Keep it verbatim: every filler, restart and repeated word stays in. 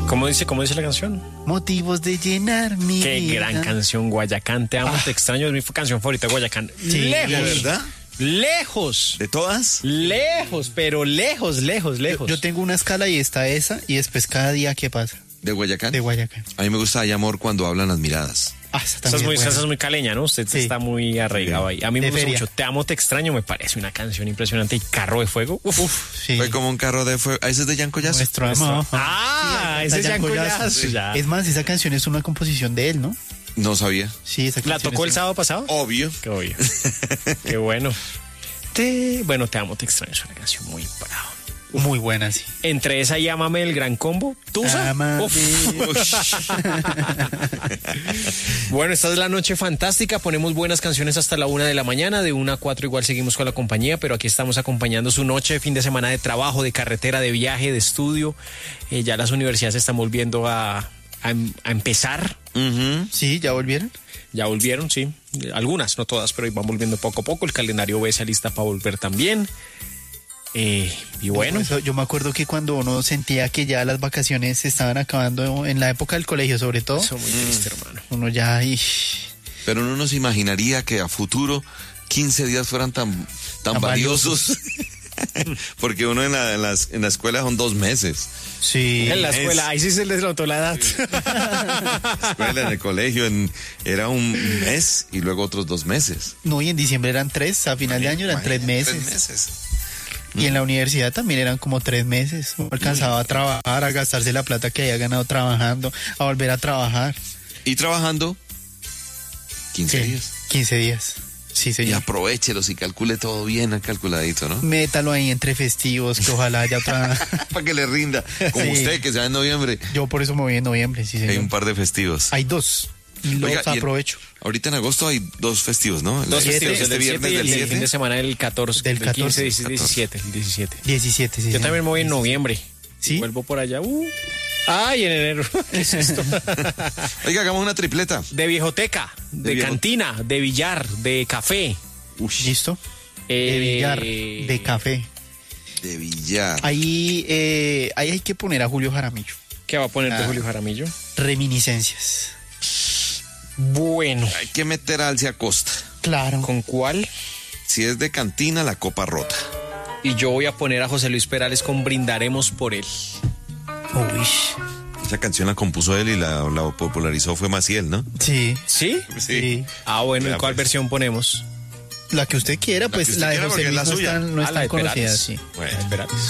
¿Cómo dice, cómo dice la canción? Motivos de llenar mi Qué vida. gran canción, Guayacán. Te amo, te extraño. Es mi canción favorita, Guayacán. Sí, lejos. ¿De verdad? Lejos. ¿De todas? Lejos, pero lejos, lejos, lejos. Yo tengo una escala y está esa, y después cada día que pasa. ¿De Guayacán? De Guayacán. A mí me gusta Hay amor cuando hablan las miradas. Ah, esa Esa es, también muy, es buena. esa es muy caleña, ¿no? Usted Sí. está muy arraigado ahí. A mí me De gusta feria. mucho. Te amo, te extraño. Me parece una canción impresionante. Y Carro de Fuego. Uf. Sí. Fue como un carro de fuego. ¿Ah, ese es de Jan Collazo? Nuestro amor. Ah, Sí, ese es Dayan Jan Collazo. Collazo, ya. Es más, esa canción es una composición de él, ¿no? No sabía. Sí, esa ¿La canción tocó es el una- sábado pasado? Obvio. Qué obvio. Qué bueno. Te, bueno, te amo, te extraño. Es una canción muy brava. Muy buena, sí. Entre esa y Ámame, el gran combo. ¿Tusa? Ámame. Uf. Bueno, esta es la noche fantástica. Ponemos buenas canciones hasta la una de la mañana. De una a cuatro igual seguimos con la compañía, pero aquí estamos acompañando su noche, fin de semana de trabajo, de carretera, de viaje, de estudio. Eh, ya las universidades están volviendo a, a, a empezar. Ujú. Sí, ¿ya volvieron? Ya volvieron, sí. Algunas, no todas, pero van volviendo poco a poco. El calendario B se alista para volver también. Eh, y bueno, Eso, yo me acuerdo que cuando uno sentía que ya las vacaciones se estaban acabando, en la época del colegio sobre todo, eso muy triste, hermano. uno ya... ay, Pero uno no se imaginaría que a futuro quince días fueran tan, tan, Tan valiosos. Porque uno en la, en, las, en la escuela son dos meses. sí. En la Es- escuela, ahí sí se les notó la edad. La escuela, en el colegio, en, era un mes y luego otros dos meses. No, y en diciembre eran tres, a final de año eran tres Imagínate, meses. Tres meses. Y en la universidad también eran como tres meses. Uno alcanzaba a trabajar, a gastarse la plata que había ganado trabajando, a volver a trabajar. Y trabajando quince Sí, días. quince días. Sí, Y señor. aprovéchelos y calcule todo bien calculadito, ¿no? Métalo ahí entre festivos, que ojalá haya otra... Para que le rinda. Como Sí. usted, que se va en noviembre. Yo por eso me voy en noviembre, sí, Hay señor. un par de festivos. Hay dos. Y los Oiga, y el- aprovecho. Ahorita en agosto hay dos festivos, ¿no? Dos siete, festivos, el este del viernes siete y del el siete. fin de semana del catorce. Del quince, catorce. dieciséis, diecisiete, el diecisiete. diecisiete, sí. Yo señor. también me voy en noviembre. ¿Sí? Vuelvo por allá. Uh. Ay, en enero. ¿Qué es esto? Oiga, hagamos una tripleta. De viejoteca, de, De viejo- cantina, de billar, de café. ¿Listo? Eh, De billar, de café. De billar. Ahí, eh, ahí hay que poner a Julio Jaramillo. ¿Qué va a poner de Ah. Julio Jaramillo? Reminiscencias. Bueno. Hay que meter a Alcia Costa. Claro. ¿Con cuál? Si es de cantina, la copa rota. Y yo voy a poner a José Luis Perales con Brindaremos por él. Uy. Esa canción la compuso él y la, la popularizó fue Maciel, ¿no? Sí. ¿Sí? Sí. Ah, bueno, ¿y Vea, cuál pues. versión ponemos? La que usted quiera, pues que usted la de quiera, José porque es Luis la no es suya. tan, no es Ah, la tan de conocida, Perales. sí. Bueno, Perales.